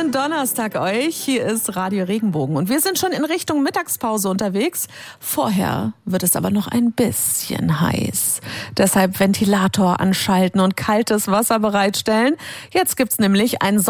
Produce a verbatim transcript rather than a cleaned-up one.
Schönen Donnerstag euch. Hier ist Radio Regenbogen und wir sind schon in Richtung Mittagspause unterwegs. Vorher wird es aber noch ein bisschen heiß. Deshalb Ventilator anschalten und kaltes Wasser bereitstellen. Jetzt gibt's nämlich ein